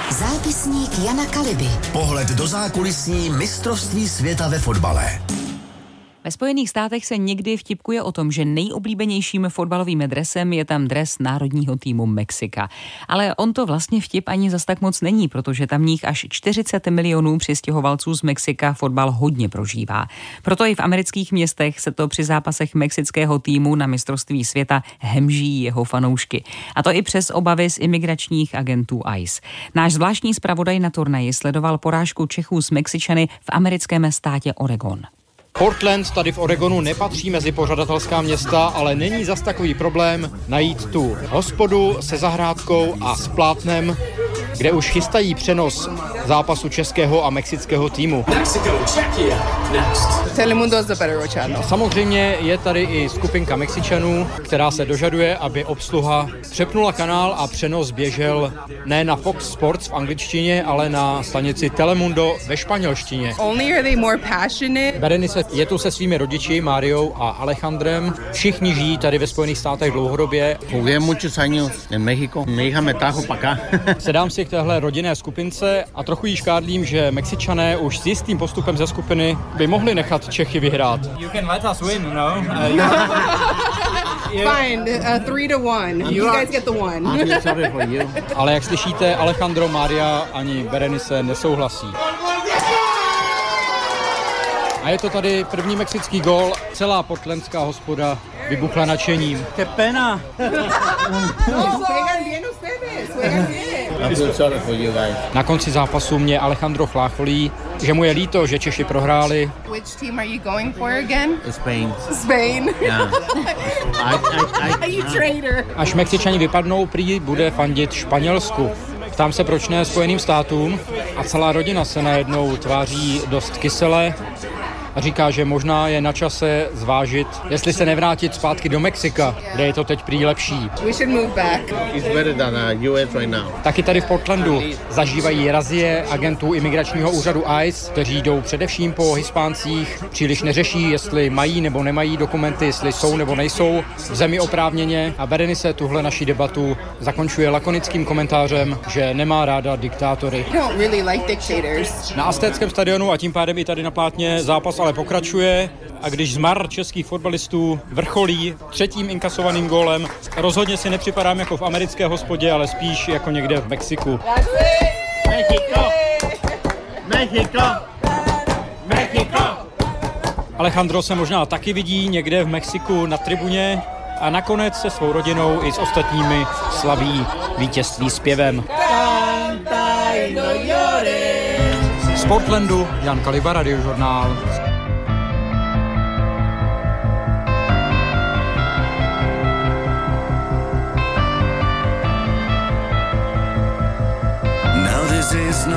Zápisník Jana Kaliby. Pohled do zákulisí mistrovství světa ve fotbale. Ve Spojených státech se někdy vtipkuje o tom, že nejoblíbenějším fotbalovým dresem je tam dres národního týmu Mexika. Ale on to vlastně vtip ani zas tak moc není, protože tamních až 40 milionů přistěhovalců z Mexika fotbal hodně prožívá. Proto i v amerických městech se to při zápasech mexického týmu na mistrovství světa hemží jeho fanoušky. A to i přes obavy z imigračních agentů ICE. Náš zvláštní zpravodaj na turnaji sledoval porážku Čechů s Mexičany v americkém státě Oregon. Portland tady v Oregonu nepatří mezi pořadatelská města, ale není zas takový problém najít tu hospodu se zahrádkou a s plátnem, kde už chystají přenos zápasu českého a mexického týmu. Telemundo is the better channel. Samozřejmě je tady i skupinka Mexičanů, která se dožaduje, aby obsluha přepnula kanál a přenos běžel ne na Fox Sports v angličtině, ale na stanici Telemundo ve španělštině. Only are they more passionate. Berenice je tu se svými rodiči, Máriou a Alejandrem. Všichni žijí tady ve Spojených státech dlouhodobě. Jugué muchos años en México. Mi hija me trajo para acá. Sedám si k téhle rodinné skupince a trochu jí škádlím, že Mexičané už s jistým postupem ze skupiny by mohli nechat Čechy vyhrát. You can let us win, no? Fine, 3-1. You guys get the one. Sorry for you. Ale jak slyšíte, Alejandro, Mária ani Berenice nesouhlasí. A je to tady první mexický gól. Celá portlandská hospoda vybuchla nadšením. Qué pena. Sorry for you guys. Na konci zápasu mě Alejandro chlácholí, že mu je líto, že Češi prohráli. Which team are you going for again? Spain. Spain. Yeah. You traitor. Až Mexičani vypadnou, prý bude fandit Španělsku. Ptám se, proč ne Spojeným státům, a celá rodina se najednou tváří dost kysele a říká, že možná je na čase zvážit, jestli se nevrátit zpátky do Mexika, kde je to teď prý lepší. We should move back. It's better than US right now. Taky tady v Portlandu zažívají razie agentů imigračního úřadu ICE, kteří jdou především po Hispáncích, příliš neřeší, jestli mají nebo nemají dokumenty, jestli jsou nebo nejsou v zemi oprávněně, a Berenice tuhle naší debatu zakončuje lakonickým komentářem, že nemá ráda diktátory. I don't really like dictators. Na Aztéckém stadionu a tím pádem i tady na plátně zápas ale pokračuje, a když zmar českých fotbalistů vrcholí třetím inkasovaným gólem, rozhodně si nepřipadám jako v americké hospodě, ale spíš jako někde v Mexiku. Mexico! Mexico! Mexico! Alejandro se možná taky vidí někde v Mexiku na tribuně a nakonec se svou rodinou i s ostatními slaví vítězství zpěvem. Z Portlandu Jan Kaliba, Radiožurnál.